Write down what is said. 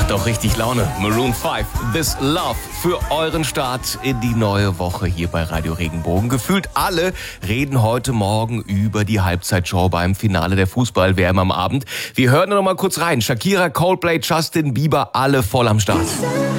Macht auch richtig Laune. Maroon 5, This Love für euren Start in die neue Woche hier bei Radio Regenbogen. Gefühlt alle reden heute Morgen über die Halbzeitshow beim Finale der Fußball-WM am Abend. Wir hören noch mal kurz rein. Shakira, Coldplay, Justin Bieber, alle voll am Start.